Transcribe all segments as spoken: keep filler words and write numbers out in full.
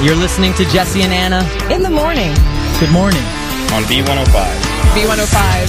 You're listening to Jesse and Anna in the morning. Good morning. On B one oh five. B one oh five.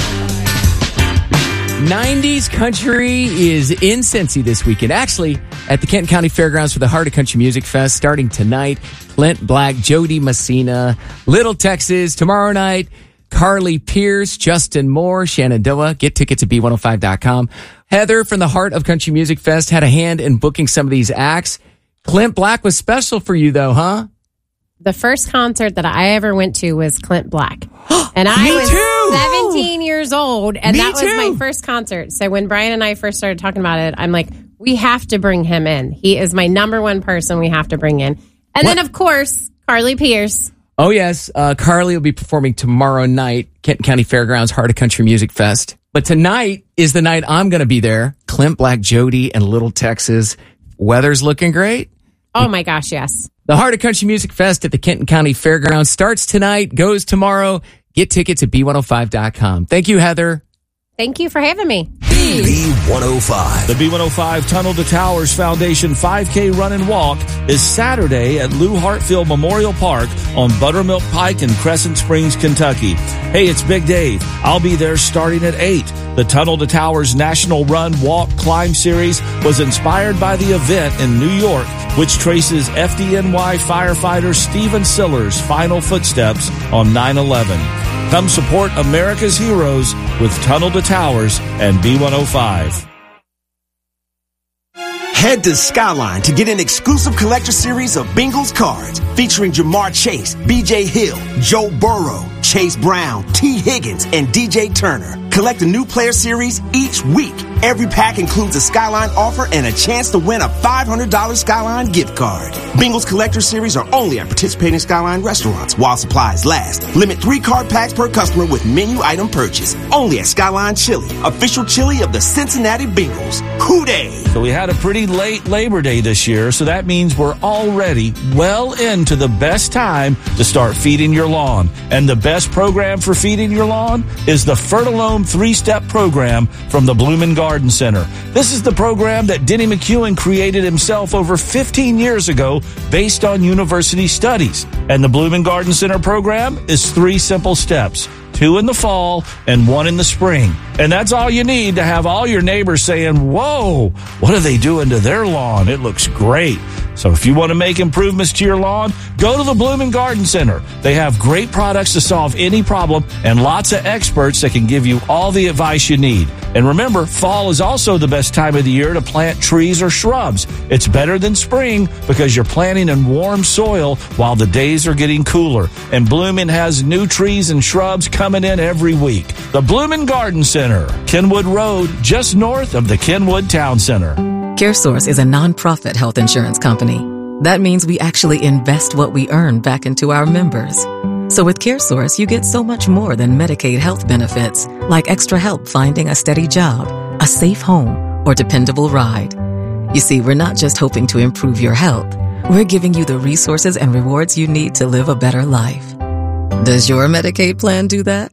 nineties country is in Cincy this weekend. Actually, at the Kenton County Fairgrounds for the Heart of Country Music Fest starting tonight. Clint Black, Jody Messina, Little Texas. Tomorrow night, Carly Pierce, Justin Moore, Shenandoah. Get tickets at B one oh five dot com. Heather from the Heart of Country Music Fest had a hand in booking some of these acts. Clint Black was special for you, though, huh? The first concert that I ever went to was Clint Black. And I Me was too. seventeen years old, and Me that was too. my first concert. So when Brian and I first started talking about it, I'm like, we have to bring him in. He is my number one person we have to bring in. And What? then, of course, Carly Pierce. Oh, yes. Uh, Carly will be performing tomorrow night, Kenton County Fairgrounds Heart of Country Music Fest. But tonight is the night I'm going to be there. Clint Black, Jody, and Little Texas. Weather's looking great. Oh, my gosh, yes. The Heart of Country Music Fest at the Kenton County Fairgrounds starts tonight, goes tomorrow. Get tickets at B one oh five dot com. Thank you, Heather. Thank you for having me. B one oh five. The B one oh five Tunnel to Towers Foundation five K Run and Walk is Saturday at Lou Hartfield Memorial Park on Buttermilk Pike in Crescent Springs, Kentucky. Hey, it's Big Dave. I'll be there starting at eight. The Tunnel to Towers National Run, Walk, Climb Series was inspired by the event in New York, which traces F D N Y firefighter Stephen Siller's final footsteps on nine eleven. Come support America's heroes with Tunnel to Towers and B one oh five. Head to Skyline to get an exclusive collector series of Bengals cards featuring Jamar Chase, B J Hill, Joe Burrow, Chase Brown, T. Higgins, and D J Turner. Collect a new player series each week. Every pack includes a Skyline offer and a chance to win a five hundred dollars Skyline gift card. Bengals collector series are only at participating Skyline restaurants while supplies last. Limit three card packs per customer with menu item purchase. Only at Skyline Chili, official chili of the Cincinnati Bengals. Hoo-day! So we had a pretty late Labor Day this year, so that means we're already well into the best time to start feeding your lawn. And the best program for feeding your lawn is the Fertilome three-step program from the Bloomin' Garden Center. This is the program that Denny McEwen created himself over fifteen years ago based on university studies. And the Bloomin' Garden Center program is three simple steps. Two in the fall and one in the spring. And that's all you need to have all your neighbors saying, whoa, what are they doing to their lawn? It looks great. So if you want to make improvements to your lawn, go to the Bloomin' Garden Center. They have great products to solve any problem and lots of experts that can give you all the advice you need. And remember, fall is also the best time of the year to plant trees or shrubs. It's better than spring because you're planting in warm soil while the days are getting cooler. And Bloomin' has new trees and shrubs coming in every week. The Bloomin' Garden Center, Kenwood Road, just north of the Kenwood Town Center. CareSource is a nonprofit health insurance company. That means we actually invest what we earn back into our members. So with CareSource, you get so much more than Medicaid health benefits, like extra help finding a steady job, a safe home, or dependable ride. You see, we're not just hoping to improve your health. We're giving you the resources and rewards you need to live a better life. Does your Medicaid plan do that?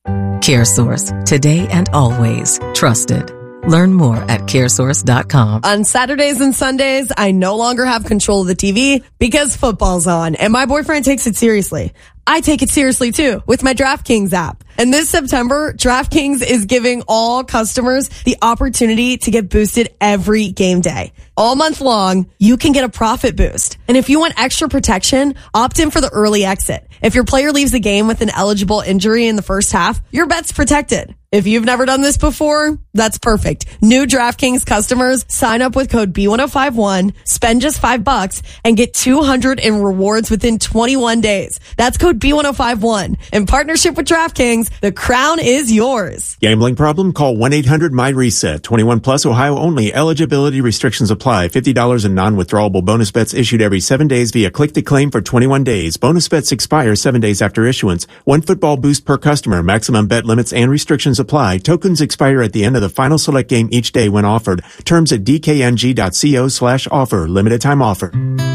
CareSource, today and always trusted. Learn more at caresource dot com. On Saturdays and Sundays, I no longer have control of the T V because football's on, and my boyfriend takes it seriously. I take it seriously too with my DraftKings app. And this September, DraftKings is giving all customers the opportunity to get boosted every game day. All month long, you can get a profit boost. And if you want extra protection, opt in for the early exit. If your player leaves the game with an eligible injury in the first half, your bet's protected. If you've never done this before, that's perfect. New DraftKings customers sign up with code B one oh five one, spend just five bucks, and get two hundred in rewards within twenty-one days. That's code B one oh five one. In partnership with DraftKings, the crown is yours. Gambling problem? Call one eight hundred M Y reset. twenty-one plus, Ohio only. Eligibility restrictions apply. fifty dollars in non-withdrawable bonus bets issued every seven days via click to claim for twenty-one days. Bonus bets expire seven days after issuance. One football boost per customer. Maximum bet limits and restrictions apply. Tokens expire at the end of the final select game each day when offered. Terms at dkng.co slash offer. Limited time offer.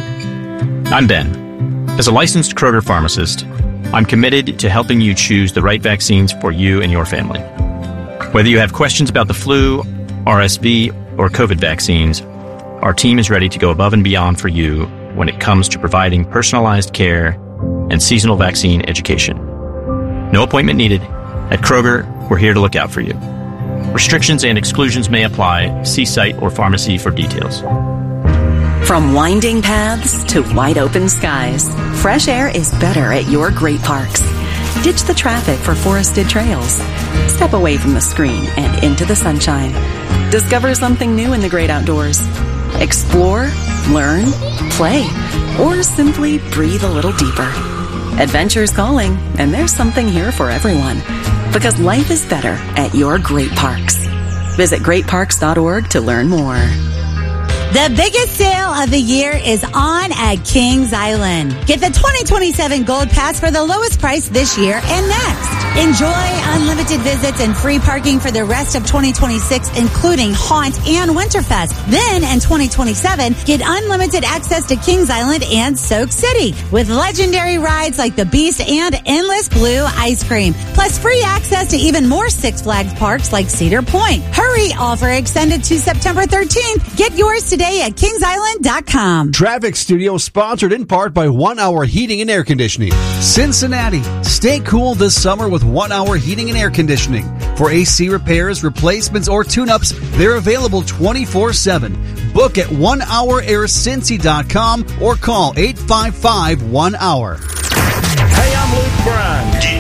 I'm Ben. As a licensed Kroger pharmacist, I'm committed to helping you choose the right vaccines for you and your family. Whether you have questions about the flu, R S V, or COVID vaccines, our team is ready to go above and beyond for you when it comes to providing personalized care and seasonal vaccine education. No appointment needed. At Kroger, we're here to look out for you. Restrictions and exclusions may apply. See site or pharmacy for details. From winding paths to wide open skies, fresh air is better at your great parks. Ditch the traffic for forested trails. Step away from the screen and into the sunshine. Discover something new in the great outdoors. Explore, learn, play, or simply breathe a little deeper. Adventure's calling, and there's something here for everyone. Because life is better at your great parks. Visit great parks dot org to learn more. The biggest sale of the year is on at Kings Island. Get the twenty twenty-seven Gold Pass for the lowest price this year and next. Enjoy unlimited visits and free parking for the rest of twenty twenty-six, including Haunt and Winterfest. Then in twenty twenty-seven, get unlimited access to Kings Island and Soak City with legendary rides like the Beast and Endless Blue Ice Cream. Plus free access to even more Six Flags parks like Cedar Point. Hurry, offer extended to September thirteenth. Get yours today at kings island dot com. Traffic Studio sponsored in part by One Hour Heating and Air Conditioning. Cincinnati, stay cool this summer with One Hour Heating and Air Conditioning. For A C repairs, replacements, or tune-ups, they're available twenty-four seven. Book at one hour air cincy dot com or call eight five five one hour. Hey, I'm Luke Bryan.